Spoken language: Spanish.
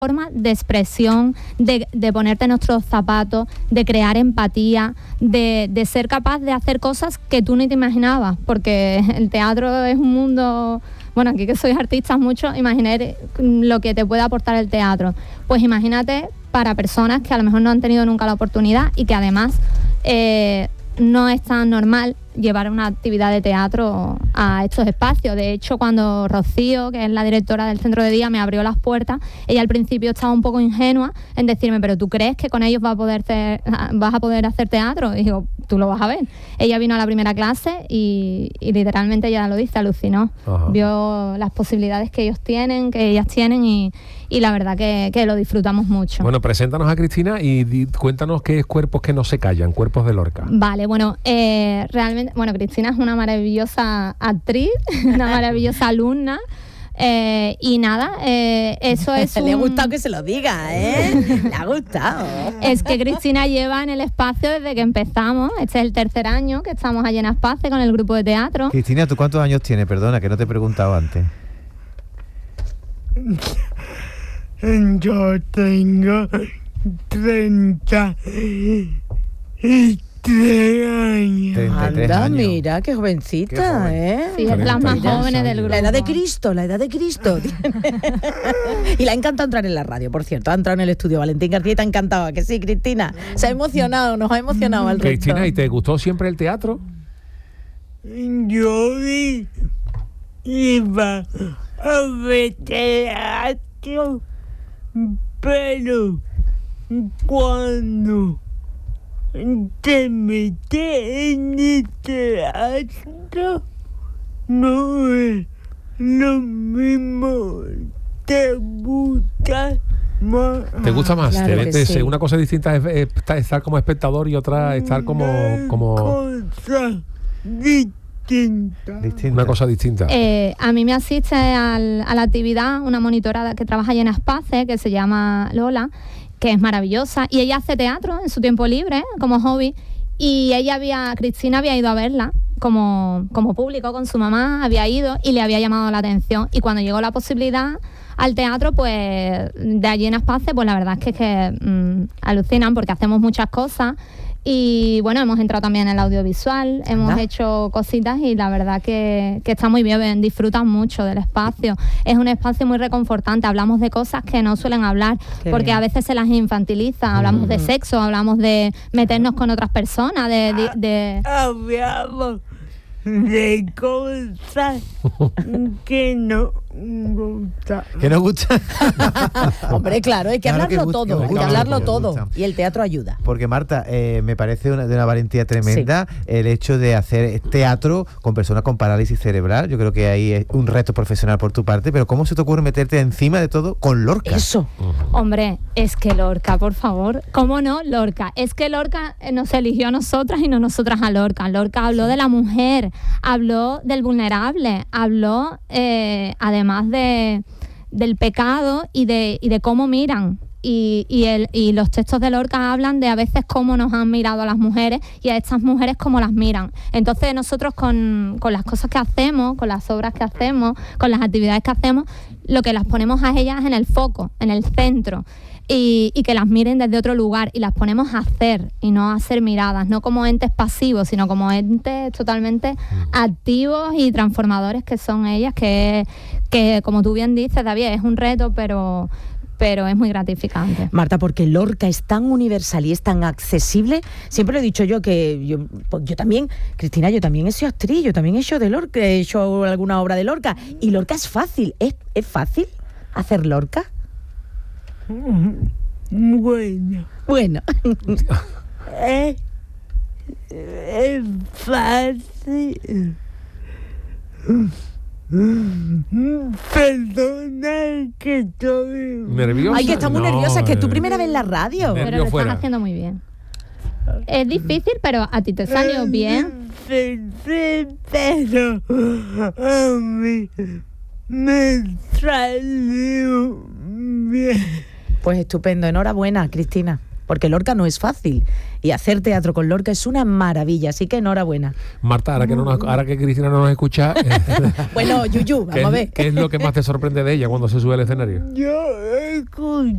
forma de expresión, de ponerte en nuestros zapatos, de crear empatía, de ser capaz de hacer cosas que tú ni te imaginabas, porque el teatro es un mundo... Bueno, aquí que sois artistas mucho, imaginar lo que te puede aportar el teatro. Pues imagínate para personas que a lo mejor no han tenido nunca la oportunidad y que además no es tan normal llevar una actividad de teatro a estos espacios. De hecho, cuando Rocío, que es la directora del centro de día, me abrió las puertas, ella al principio estaba un poco ingenua en decirme, pero ¿tú crees que con ellos vas a poder hacer teatro? Y digo, tú lo vas a ver. Ella vino a la primera clase y literalmente ella lo dice, alucinó. Ajá. Vio las posibilidades que ellos tienen, que ellas tienen y la verdad que lo disfrutamos mucho. Bueno, preséntanos a Cristina y cuéntanos qué es Cuerpos que no se callan, Cuerpos de Lorca. Vale, bueno, realmente, bueno, Cristina es una maravillosa actriz, una maravillosa alumna. Y nada, eso es Le ha gustado que se lo diga, ¿eh? Le ha gustado. Es que Cristina lleva en el espacio desde que empezamos. Este es el tercer año que estamos allí en Aspace con el grupo de teatro. Cristina, ¿tú cuántos años tienes? Perdona, que no te he preguntado antes. Yo tengo 33 años. 33 años. Mira, qué jovencita, qué ¿eh? Sí, es de las más jóvenes del grupo. La edad de Cristo. Y le ha encantado entrar en la radio, por cierto. Ha entrado en el estudio Valentín García y te ha encantado, ¿a que sí, Cristina? Se ha emocionado, nos ha emocionado al resto. Cristina, ¿y te gustó siempre el teatro? Yo iba a ver teatro, pero cuando te metes en el teatro no es lo mismo, te gusta más. ¿Te gusta más? Claro que sí. Una cosa distinta es estar como espectador y otra estar como... Cosa distinta. Una cosa distinta. A mí me asiste a la actividad una monitora que trabaja allí en Aspace, que se llama Lola, que es maravillosa, y ella hace teatro en su tiempo libre, como hobby, y Cristina había ido a verla como público con su mamá, había ido y le había llamado la atención, y cuando llegó la posibilidad al teatro, pues de allí en Aspace, pues la verdad es que alucinan porque hacemos muchas cosas. Y bueno, hemos entrado también en el audiovisual, hemos hecho cositas y la verdad que está muy bien, disfrutan mucho del espacio. Es un espacio muy reconfortante, hablamos de cosas que no suelen hablar, porque a veces se las infantiliza, hablamos de sexo, hablamos de meternos con otras personas, Hablamos de cosas que no gustan. ¿Que no gusta? Hombre, claro, hay que Claro que hablarlo gusta, todo, que hay que gusta, hablarlo que todo. gusta. Y el teatro ayuda. Porque Marta, me parece de una valentía tremenda el hecho de hacer teatro con personas con parálisis cerebral. Yo creo que ahí es un reto profesional por tu parte, pero ¿cómo se te ocurre meterte encima de todo con Lorca? Eso. Hombre, es que Lorca, por favor, ¿cómo no? Lorca, es que Lorca nos eligió a nosotras y no nosotras a Lorca. Lorca habló de la mujer, habló del vulnerable, habló además del pecado y de cómo miran. Y los textos de Lorca hablan de a veces cómo nos han mirado a las mujeres y a estas mujeres cómo las miran. Entonces nosotros con las cosas que hacemos, con las obras que hacemos, con las actividades que hacemos, lo que las ponemos a ellas en el foco, en el centro. Y que las miren desde otro lugar y las ponemos a hacer y no a ser miradas, no como entes pasivos, sino como entes totalmente activos y transformadores que son ellas, que como tú bien dices, David, es un reto, pero es muy gratificante. Marta, porque Lorca es tan universal y es tan accesible. Siempre lo he dicho yo que yo también, Cristina, yo también he sido actriz, yo también he hecho de Lorca, he hecho alguna obra de Lorca y Lorca es fácil. ¿Es fácil hacer Lorca? Bueno. Es fácil. Perdona que estoy ¿Nerviosa? Ay, que está muy nerviosa, es que es tu primera vez en la radio. Pero lo estás haciendo muy bien. Es difícil, pero a ti te salió bien. Pero a mí me salió bien. Pues estupendo, enhorabuena, Cristina, porque Lorca no es fácil. Y hacer teatro con Lorca es una maravilla, así que enhorabuena. Marta, ahora que Cristina no nos escucha, Bueno, Yuyu, vamos a ver. ¿qué es lo que más te sorprende de ella cuando se sube al escenario? Yo escucho